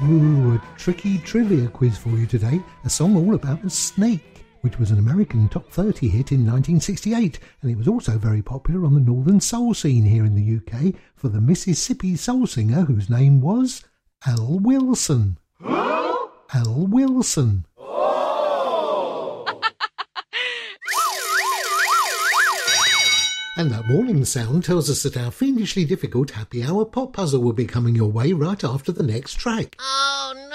Ooh, a tricky trivia quiz for you today. A song all about a snake, which was an American top 30 hit in 1968, and it was also very popular on the northern soul scene here in the UK for the Mississippi soul singer whose name was Al Wilson. Al Wilson. And that warning sound tells us that our fiendishly difficult happy hour pop puzzle will be coming your way right after the next track.